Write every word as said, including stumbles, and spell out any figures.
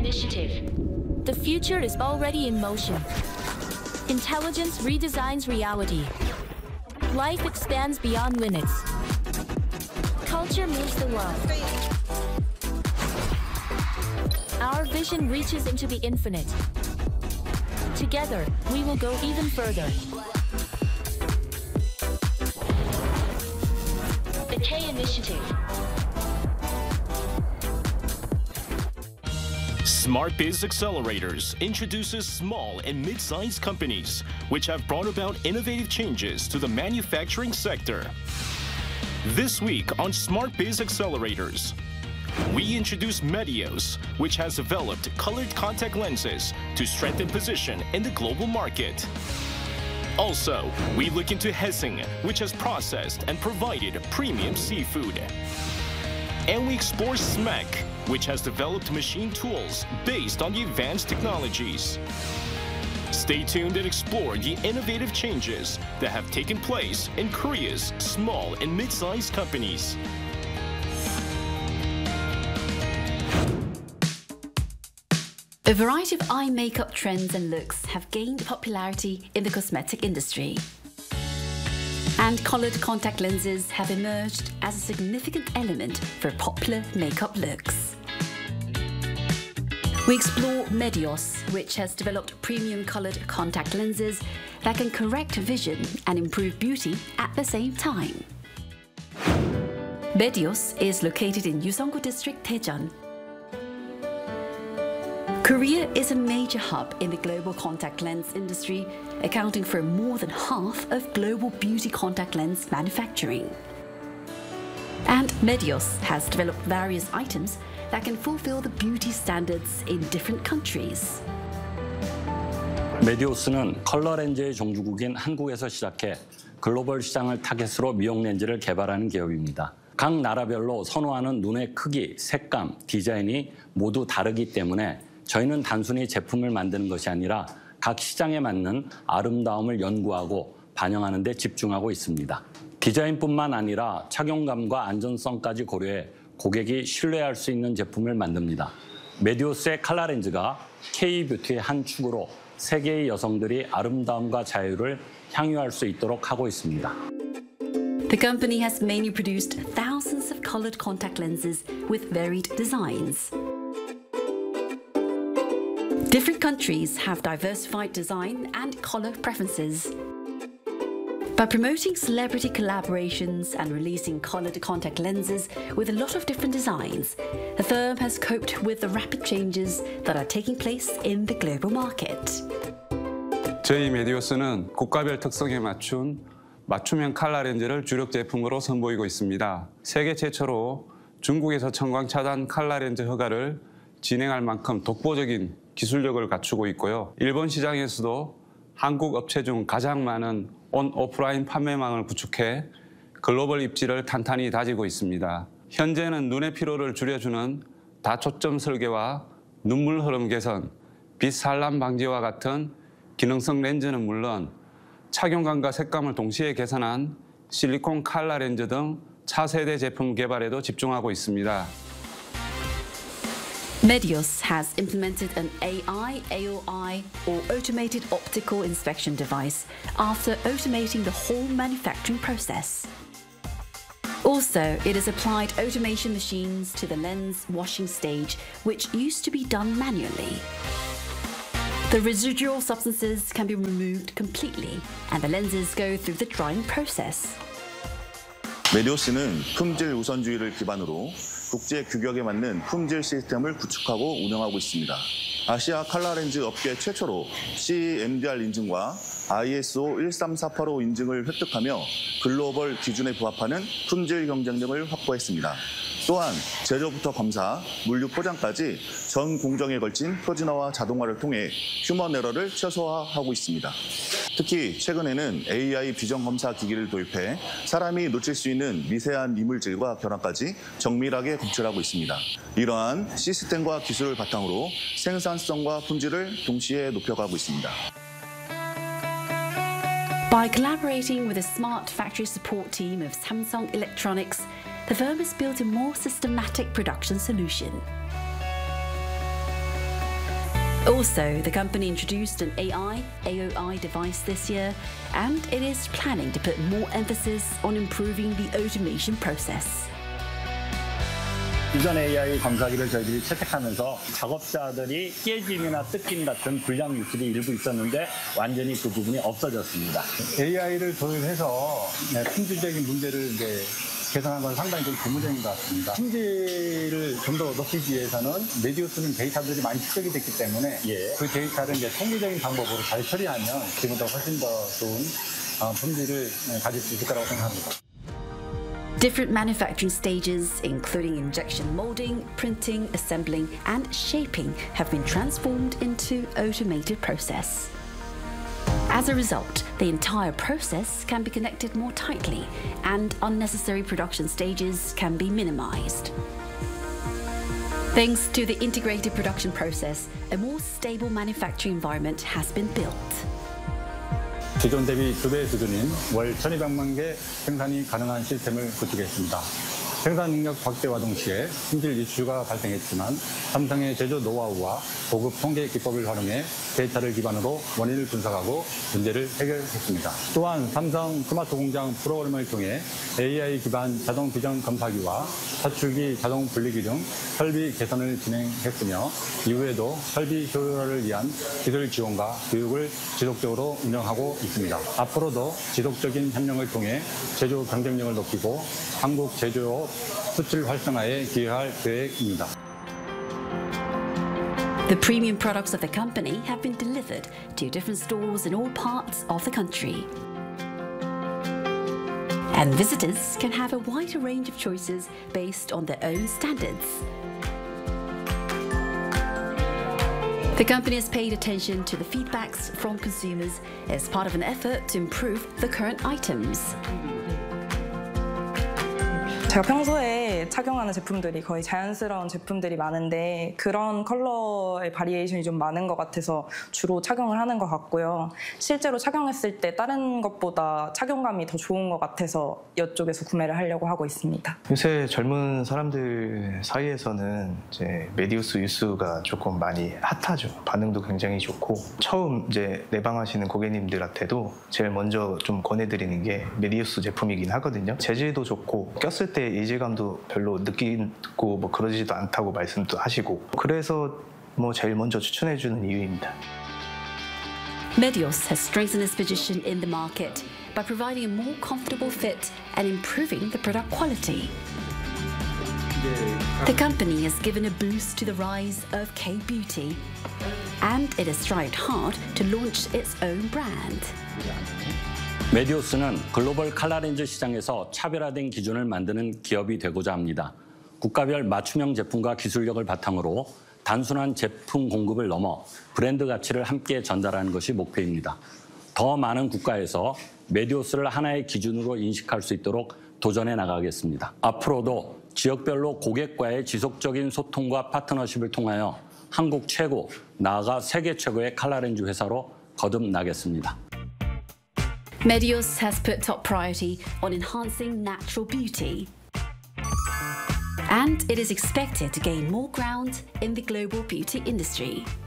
initiative. The future is already in motion. Intelligence redesigns reality. Life expands beyond limits. Culture moves the world. Our vision reaches into the infinite. Together, we will go even further. The K Initiative. SmartBiz Accelerators introduces small and mid-sized companies which have brought about innovative changes to the manufacturing sector. This week on SmartBiz Accelerators, we introduce Medios, which has developed colored contact lenses to strengthen position in the global market. Also, we look into Hessing, which has processed and provided premium seafood. And we explore S M E C, which has developed machine tools based on the advanced technologies. Stay tuned and explore the innovative changes that have taken place in Korea's small and mid-sized companies. A variety of eye makeup trends and looks have gained popularity in the cosmetic industry. And colored contact lenses have emerged as a significant element for popular makeup looks. We explore Medios, which has developed premium colored contact lenses that can correct vision and improve beauty at the same time. Medios is located in Yuseonggu District, Daejeon. Korea is a major hub in the global contact lens industry, accounting for more than half of global beauty contact lens manufacturing. And Medios has developed various items that can fulfill the beauty standards in different countries. 메디오스는 컬러 렌즈의 종주국인 한국에서 시작해 글로벌 시장을 타겟으로 미용 렌즈를 개발하는 기업입니다. 각 나라별로 선호하는 눈의 크기, 색감, 디자인이 모두 다르기 때문에 저희는 단순히 제품을 만드는 것이 아니라 각 시장에 맞는 아름다움을 연구하고 반영하는 데 집중하고 있습니다. 디자인뿐만 아니라 착용감과 안전성까지 고려해 고객이 신뢰할 수 있는 제품을 만듭니다. 메디오스의 칼라 렌즈가 K-뷰티의 한 축으로 세계의 여성들이 아름다움과 자유를 향유할 수 있도록 하고 있습니다. The company has mainly produced thousands of colored contact lenses with varied designs. Different countries have diversified design and color preferences. By promoting celebrity collaborations and releasing colored contact lenses with a lot of different designs, the firm has coped with the rapid changes that are taking place in the global market. 저희 메디오스는 국가별 특성에 맞춘 맞춤형 칼라 렌즈를 주력 제품으로 선보이고 있습니다. 세계 최초로 중국에서 청광 차단 칼라 렌즈 허가를 진행할 만큼 독보적인 기술력을 갖추고 있고요. 일본 시장에서도 한국 업체 중 가장 많은 온 오프라인 판매망을 구축해 글로벌 입지를 탄탄히 다지고 있습니다. 현재는 눈의 피로를 줄여주는 다초점 설계와 눈물 흐름 개선, 빛 산란 방지와 같은 기능성 렌즈는 물론 착용감과 색감을 동시에 개선한 실리콘 칼라 렌즈 등 차세대 제품 개발에도 집중하고 있습니다. Medios has implemented an A I, A O I, or automated optical inspection device after automating the whole manufacturing process. Also, it has applied automation machines to the lens washing stage, which used to be done manually. The residual substances can be removed completely, and the lenses go through the drying process. 메디오스는 품질 우선주의를 기반으로 국제 규격에 맞는 품질 시스템을 구축하고 운영하고 있습니다. 아시아 칼라 렌즈 업계 최초로 씨 엠 디 알 인증과 아이 에스 오 일삼사팔오 인증을 획득하며 글로벌 기준에 부합하는 품질 경쟁력을 확보했습니다. 또한 제조부터 검사, 물류 포장까지 전 공정에 걸친 표준화와 자동화를 통해 휴먼 에러를 최소화하고 있습니다. 특히 최근에는 에이 아이 비전 검사 기기를 도입해 사람이 놓칠 수 있는 미세한 이물질과 결함까지 정밀하게 검출하고 있습니다. 이러한 시스템과 기술을 바탕으로 생산성과 품질을 동시에 높여가고 있습니다. By collaborating with a smart factory support team of Samsung Electronics, the firm has built a more systematic production solution. Also, the company introduced an A I, A O I device this year, and it is planning to put more emphasis on improving the automation process. 비전 에이아이 검사기를 저희들이 채택하면서 작업자들이 깨짐이나 뜯김 같은 불량 유출이 일부 있었는데 완전히 그 부분이 없어졌습니다. 에이아이를 도입해서 품질적인 문제를 이제 개선한 건 상당히 좀 고무적인 것 같습니다. 품질을 좀 더 높이기 위해서는 메디우스는 데이터들이 많이 축적이 됐기 때문에 예. 그 데이터를 이제 통계적인 방법으로 잘 처리하면 지금보다 훨씬 더 좋은 품질을 가질 수 있을 거라고 생각합니다. Different manufacturing stages, including injection molding, printing, assembling, and shaping, have been transformed into automated process. As a result, the entire process can be connected more tightly, and unnecessary production stages can be minimized. Thanks to the integrated production process, a more stable manufacturing environment has been built. 기존 대비 두 배 수준인 월 천이백만 개 생산이 가능한 시스템을 구축했습니다. 생산 능력 확대와 동시에 품질 이슈가 발생했지만 삼성의 제조 노하우와 고급 통계 기법을 활용해 데이터를 기반으로 원인을 분석하고 문제를 해결했습니다. 또한 삼성 스마트 공장 프로그램을 통해 에이아이 기반 자동 비전 검사기와 사출기 자동 분리기 등 설비 개선을 진행했으며 이후에도 설비 효율화를 위한 기술 지원과 교육을 지속적으로 운영하고 있습니다. 앞으로도 지속적인 협력을 통해 제조 경쟁력을 높이고 한국 제조업 수출 활성화에 기여할 계획입니다. The premium products of the company have been delivered to different stores in all parts of the country. And visitors can have a wider range of choices based on their own standards. The company has paid attention to the feedbacks from consumers as part of an effort to improve the current items. 제가 평소에 착용하는 제품들이 거의 자연스러운 제품들이 많은데 그런 컬러의 바리에이션이 좀 많은 것 같아서 주로 착용을 하는 것 같고요. 실제로 착용했을 때 다른 것보다 착용감이 더 좋은 것 같아서 이쪽에서 구매를 하려고 하고 있습니다. 요새 젊은 사람들 사이에서는 이제 메디우스 유스가 조금 많이 핫하죠. 반응도 굉장히 좋고 처음 이제 내방하시는 고객님들한테도 제일 먼저 좀 권해드리는 게 메디우스 제품이긴 하거든요. 재질도 좋고 꼈을 때 이질감도 별로 느끼고 뭐 그러지도 않다고 말씀도 하시고 그래서 뭐 제일 먼저 추천해주는 이유입니다. Medios has strengthened its position in the market by providing a more comfortable fit and improving the product quality. The company has given a boost to the rise of K-beauty, and it has strived hard to launch its own brand. 메디우스는 글로벌 칼라렌즈 시장에서 차별화된 기준을 만드는 기업이 되고자 합니다. 국가별 맞춤형 제품과 기술력을 바탕으로 단순한 제품 공급을 넘어 브랜드 가치를 함께 전달하는 것이 목표입니다. 더 많은 국가에서 메디우스를 하나의 기준으로 인식할 수 있도록 도전해 나가겠습니다. 앞으로도 지역별로 고객과의 지속적인 소통과 파트너십을 통하여 한국 최고, 나아가 세계 최고의 칼라렌즈 회사로 거듭나겠습니다. Medios has put top priority on enhancing natural beauty, and it is expected to gain more ground in the global beauty industry.